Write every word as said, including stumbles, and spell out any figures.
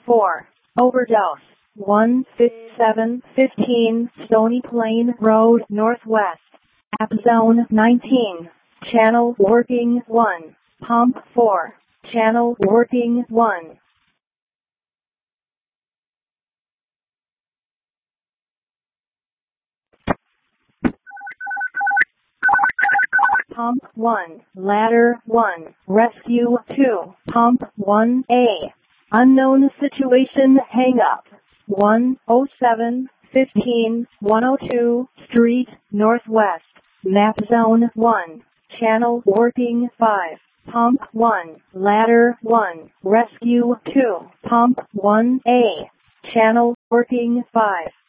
four, overdose. one fifty-seven fifteen Stony Plain Road Northwest. App Zone nineteen. Channel working one. Pump four. Channel working one. Pump one. Ladder one. Rescue two. Pump one A. Unknown situation hang up. one oh seven fifteen one oh two Street Northwest. Map Zone one. Channel working five. Pump one. Ladder one. Rescue two. Pump one A. Channel working five.